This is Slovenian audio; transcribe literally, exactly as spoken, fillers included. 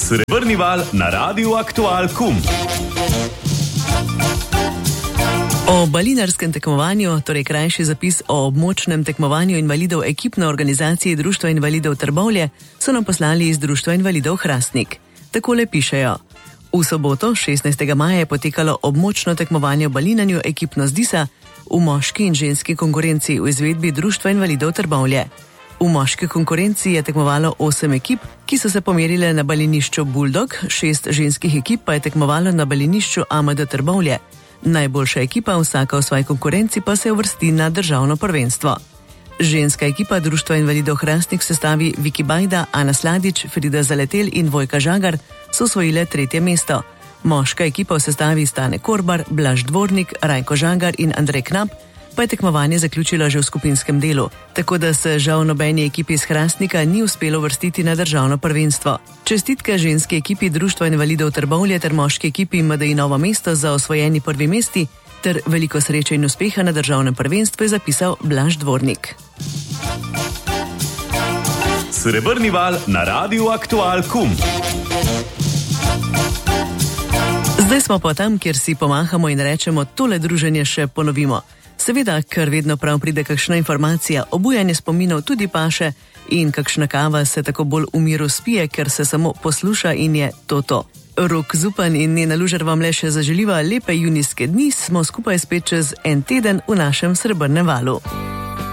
Srebrni val na Radiu Aktual Kum. O balinarskem tekmovanju, torej krajši zapis o območnem tekmovanju invalidov ekipne organizacije Društva invalidov Trbovlje, so nam poslali iz Društva invalidov Hrastnik. Takole pišejo. V soboto, šestnajstega maja, je potekalo območno tekmovanje v balinanju ekipno z Disa v moški in ženski konkurenci v izvedbi Društva invalidov Trbovlje. V moški konkurenci je tekmovalo osem ekip, ki so se pomerile na balinišču Bulldog, šest ženskih ekip pa je tekmovalo na balinišču A M D Trbovlje. Najboljša ekipa, vsaka v svoji konkurenci, pa se uvrsti na državno prvenstvo. Ženska ekipa Društva invalidov Hrastnik v sestavi Viki Bajda, Ana Sladič, Frida Zaletel in Vojka Žagar so osvojile tretje mesto. Moška ekipa v sestavi Stane Korbar, Blaž Dvornik, Rajko Žagar in Andrej Knap pa je tekmovanje zaključila že v skupinskem delu, tako da se žal nobeni ekipi iz Hrastnika ni uspelo vrstiti na državno prvenstvo. Čestitke ženski ekipi Društva invalidov Trbovlje ter moški ekipi M D I Novo mesto za osvojeni prvi mesti ter veliko sreče in uspeha na državnem prvenstvu, je zapisal Blaž Dvornik. Srebrni val na Radiu Aktual Kum. Zdaj smo pa tam, kjer si pomahamo in rečemo, tole druženje še ponovimo. Seveda, ker vedno prav pride kakšna informacija, obujanje spominov tudi paše in kakšna kava se tako bolj v miru spije, ker se samo posluša in je to to. Rok Zupan in Nena Lužar vam le še zaželiva lepe junijske dni, smo skupaj spet čez en teden v našem Srebrnem valu.